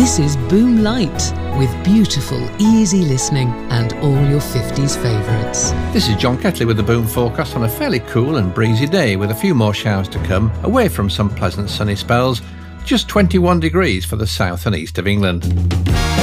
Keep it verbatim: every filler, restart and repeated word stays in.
This is Boom Light, with beautiful, easy listening and all your fifties favourites. This is John Ketley with the Boom forecast on a fairly cool and breezy day with a few more showers to come, away from some pleasant sunny spells, just twenty-one degrees for the south and east of England.